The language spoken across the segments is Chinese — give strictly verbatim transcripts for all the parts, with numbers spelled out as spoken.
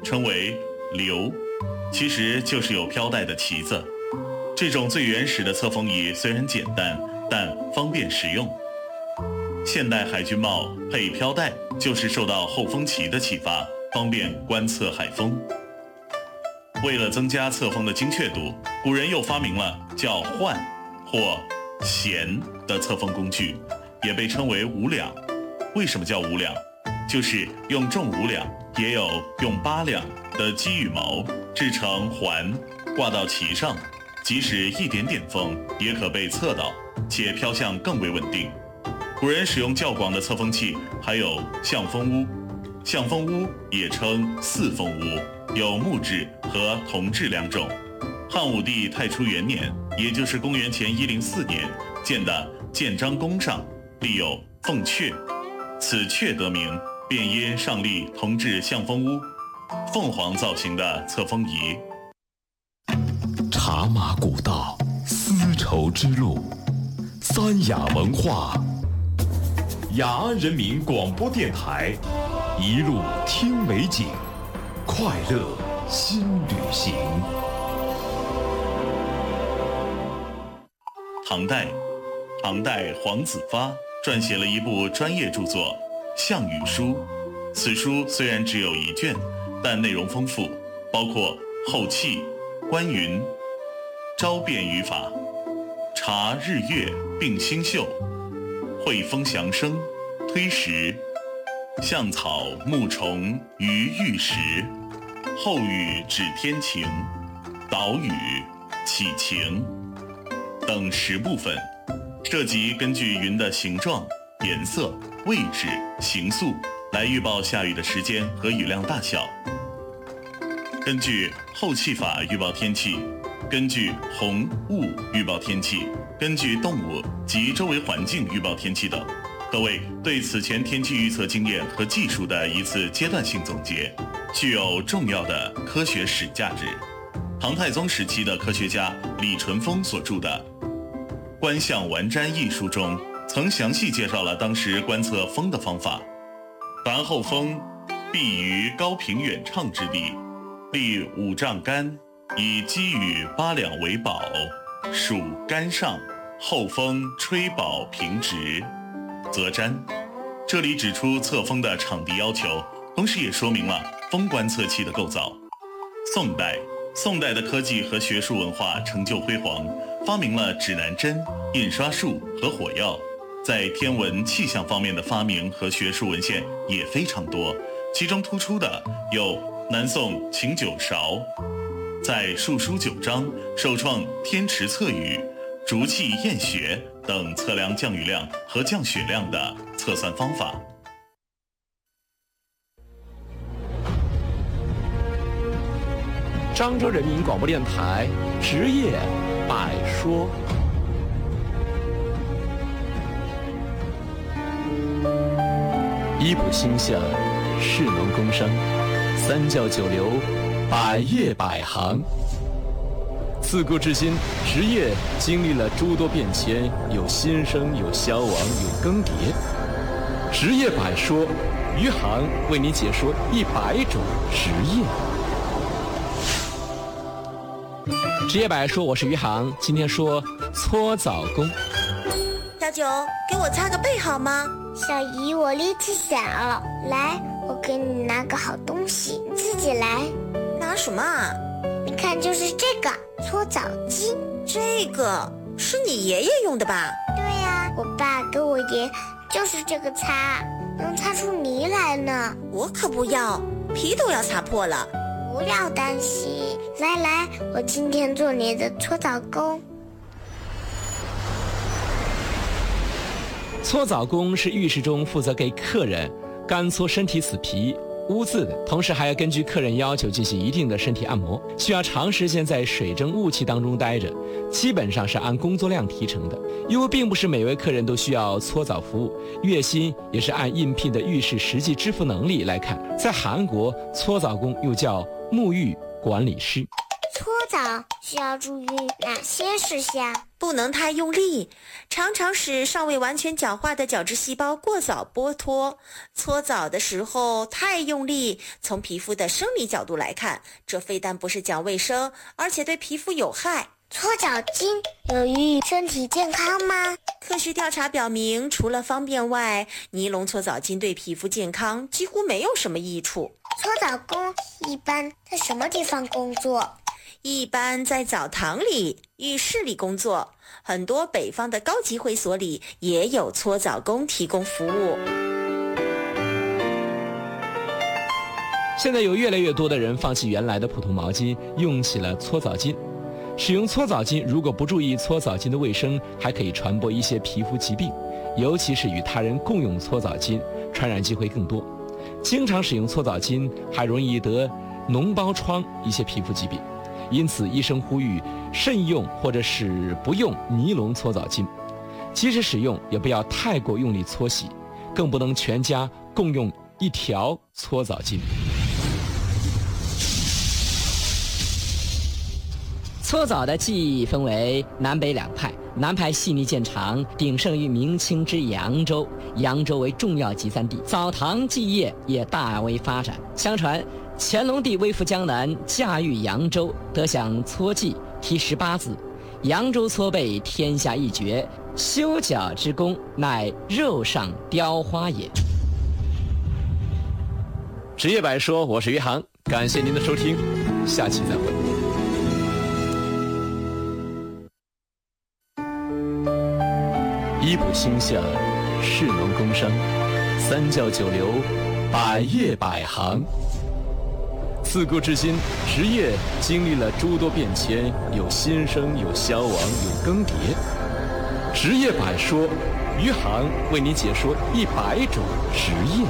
称为流，其实就是有飘带的旗子。这种最原始的册封仪虽然简单，但方便实用。现代海军帽配飘带，就是受到后风旗的启发，方便观测海风。为了增加册封的精确度，古人又发明了叫换或弦的册封工具，也被称为五两。为什么叫五两？就是用重五两，也有用八两的鸡羽毛制成环，挂到旗上，即使一点点风也可被测到，且飘向更为稳定。古人使用较广的测风器，还有象风屋。象风屋也称四风屋，有木质和铜制两种。汉武帝太初元年，也就是公元前一零四年建的建章宫上立有凤阙，此阙得名，便因上立铜制象风屋，凤凰造型的册封仪。 茶马古道，丝绸之路，三雅文化，雅安人民广播电台，一路听美景，快乐新旅行。 唐代，唐代黄子发撰写了一部专业著作《项羽书》。此书虽然只有一卷，但内容丰富，包括后契、关云、招变语法、察日月并星宿、会风祥声、推时、象草木虫于玉石、后语指天晴、导语、起晴等十部分，涉及根据云的形状、颜色、位置、形速来预报下雨的时间和雨量大小，根据后契法预报天气，根据洪雾预报天气，根据动物及周围环境预报天气等，可谓对此前天气预测经验和技术的一次阶段性总结，具有重要的科学史价值。唐太宗时期的科学家李淳风所著的《观象玩占》一书中，曾详细介绍了当时观测风的方法。凡后风必于高平远畅之地，立五丈杆，以积雨八两为保，属杆上，后风吹宝平直，则占。这里指出测风的场地要求，同时也说明了风观测器的构造。宋代，宋代的科技和学术文化成就辉煌，发明了指南针、印刷术和火药。在天文气象方面的发明和学术文献也非常多，其中突出的有南宋秦九韶在《述书九章》首创天池测雨、竹气验雪等测量降雨量和降雪量的测算方法。 漳州人民广播电台职业百说。医补星象，士农工商，三教九流，百业百行。自古至今，职业经历了诸多变迁，有兴盛，有消亡，有更迭。职业百说，余杭为您解说一百种职业。职业百说，我是余杭，今天说搓澡工。 小九，给我擦个背好吗？ 小姨，我力气小，来，我给你拿个好东西，你自己来。 拿什么啊？ 你看，就是这个搓澡机。 这个是你爷爷用的吧？ 对呀、啊，我爸跟我爷就是这个擦，能擦出泥来呢。 我可不要，皮都要擦破了。 不要担心，来来，我今天做你的搓澡工。 搓澡工是浴室中负责给客人干搓身体死皮污渍的，同时还要根据客人要求进行一定的身体按摩，需要长时间在水蒸雾气当中待着，基本上是按工作量提成的。因为并不是每位客人都需要搓澡服务，月薪也是按应聘的浴室实际支付能力来看。在韩国，搓澡工又叫沐浴管理师。 搓澡需要注意哪些事项？ 不能太用力，常常使尚未完全角化的角质细胞过早剥脱。搓澡的时候太用力，从皮肤的生理角度来看，这非但不是讲卫生，而且对皮肤有害。 搓澡巾有益身体健康吗？ 科学调查表明，除了方便外，尼龙搓澡巾对皮肤健康几乎没有什么益处。 搓澡工一般在什么地方工作？ 一般在澡堂里、浴室里工作，很多北方的高级会所里也有搓澡工提供服务。 现在有越来越多的人放弃原来的普通毛巾，用起了搓澡巾。使用搓澡巾，如果不注意搓澡巾的卫生，还可以传播一些皮肤疾病，尤其是与他人共用搓澡巾，传染机会更多。经常使用搓澡巾，还容易得脓包疮一些皮肤疾病。因此，医生呼吁慎用或者是不用尼龙搓澡巾。即使使用，也不要太过用力搓洗，更不能全家共用一条搓澡巾。 搓澡的技艺分为南北两派，南派细腻见长，鼎盛于明清之扬州，扬州为重要集散地，澡堂技业也大为发展。相传乾隆帝微服江南，驾驭扬州，得享搓技，题十八字：扬州搓背，天下一绝，修脚之功，乃肉上雕花也。 职业百说，我是于航，感谢您的收听，下期再会。医补星象，士农工商，三教九流，百业百行。自古至今，职业经历了诸多变迁，有兴盛，有消亡，有更迭。职业百说，于航为您解说一百种职业。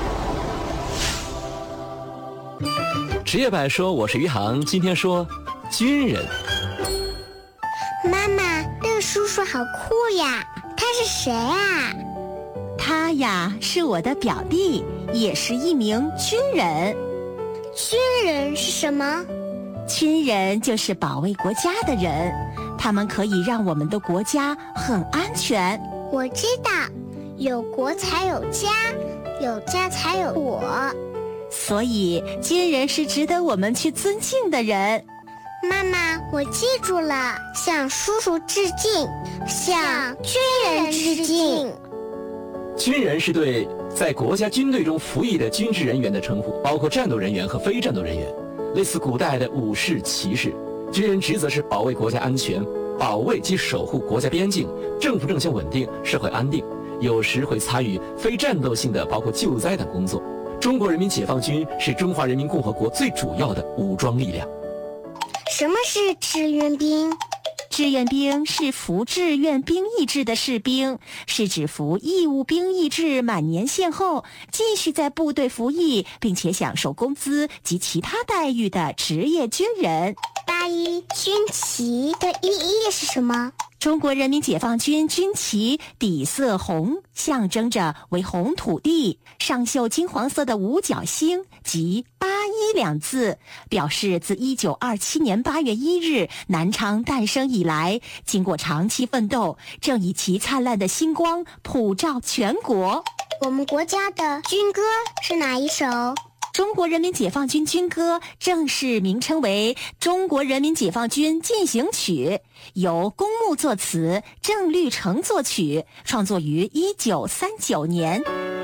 职业百说，我是于航，今天说军人。 妈妈，这个叔叔好酷呀！他是谁啊？ 他呀，是我的表弟，也是一名军人。 军人是什么？ 军人就是保卫国家的人，他们可以让我们的国家很安全。 我知道，有国才有家，有家才有我。 所以，军人是值得我们去尊敬的人。 妈妈，我记住了，向叔叔致敬，向军人致敬。 军人是对在国家军队中服役的军事人员的称呼，包括战斗人员和非战斗人员，类似古代的武士、骑士。军人职责是保卫国家安全，保卫及守护国家边境，政府政权稳定，社会安定，有时会参与非战斗性的，包括救灾等工作。中国人民解放军是中华人民共和国最主要的武装力量。 什么是志愿兵？ 志愿兵是服志愿兵役制的士兵，是指服义务兵役制满年限后，继续在部队服役，并且享受工资及其他待遇的职业军人。 八一军旗的寓意是什么？ 中国人民解放军军旗底色红，象征着为红土地，上绣金黄色的五角星及八一两字，表示自一九二七年八月一日南昌诞生以来，经过长期奋斗，正以其灿烂的星光普照全国。 我们国家的军歌是哪一首？ 中国人民解放军军歌正式名称为《中国人民解放军进行曲》，由龚木作词，郑律成作曲，创作于一九三九年。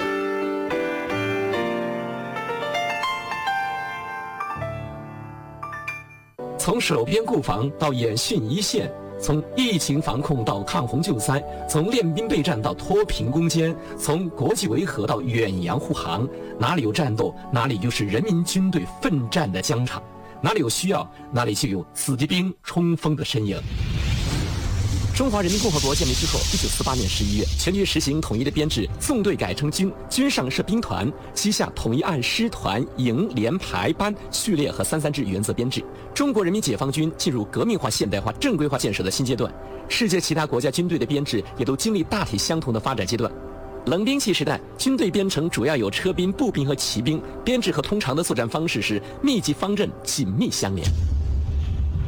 从守边固防到演训一线，从疫情防控到抗洪救灾，从练兵备战到脱贫攻坚，从国际维和到远洋护航，哪里有战斗，哪里就是人民军队奋战的疆场，哪里有需要，哪里就有子弟兵冲锋的身影。中华人民共和国建立之后，一九四八年十一月，全局实行统一的编制，纵队改称军，军上设兵团，旗下统一按师团、营、连、排、班、序列和三三制原则编制。中国人民解放军进入革命化、现代化、正规化建设的新阶段。世界其他国家军队的编制也都经历大体相同的发展阶段。冷兵器时代，军队编成主要有车兵、步兵和骑兵，编制和通常的作战方式是密集方阵，紧密相连。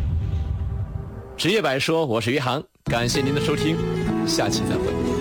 职业百说，我是于航，感谢您的收听，下期再会。